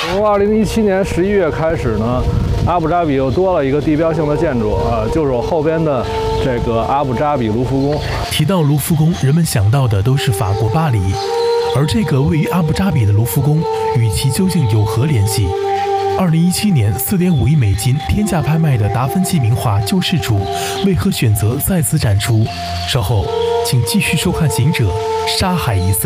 从2017年11月开始呢，阿布扎比又多了一个地标性的建筑，就是我后边的这个阿布扎比卢浮宫。 提到卢浮宫，人们想到的都是法国巴黎，而这个位于阿布扎比的卢浮宫与其究竟有何联系？2017年4.5亿美金天价拍卖的达芬奇名画《救世主》，为何选择在此展出？稍后，请继续收看《行者杀海疑似》。